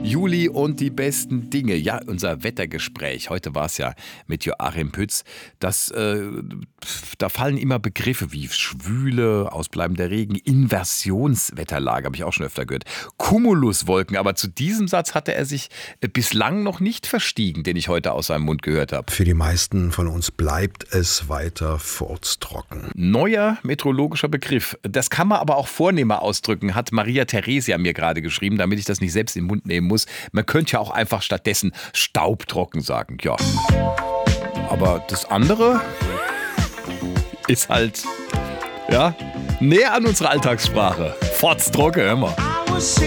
Juli und die besten Dinge. Ja, unser Wettergespräch. Heute war es ja mit Joachim Pütz. Da fallen immer Begriffe wie Schwüle, ausbleibender Regen, Inversionswetterlage, habe ich auch schon öfter gehört. Cumuluswolken, aber zu diesem Satz hatte er sich bislang noch nicht verstiegen, den ich heute aus seinem Mund gehört habe. Für die meisten von uns bleibt es weiter furztrocken. Neuer meteorologischer Begriff. Das kann man aber auch vornehmer ausdrücken, hat Maria Theresia mir gerade geschrieben, damit ich das nicht selbst in den Mund nehmen muss. Man könnte ja auch einfach stattdessen staubtrocken sagen. Ja. Aber das andere ist halt, ja, näher an unserer Alltagssprache. Furztrocken, hör mal.